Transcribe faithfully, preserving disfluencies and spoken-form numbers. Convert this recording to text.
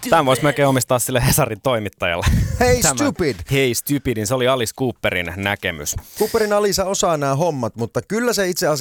Tämän voisi melkein omistaa sille Hesarin toimittajalle. Hey Tämän, stupid! Hey stupidin, se oli Alice Cooperin näkemys. Cooperin Alisa osaa nämä hommat, mutta kyllä se itse asiassa